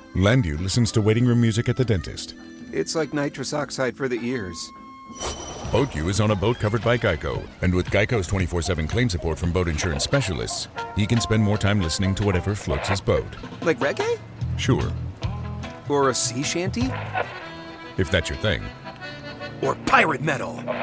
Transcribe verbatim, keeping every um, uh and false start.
Landu listens to waiting room music at the dentist. It's like nitrous oxide for the ears. BoatU is on a boat covered by Geico, and with Geico's twenty-four seven claim support from boat insurance specialists, he can spend more time listening to whatever floats his boat. Like reggae? Sure. Or a sea shanty? If that's your thing. Or pirate metal?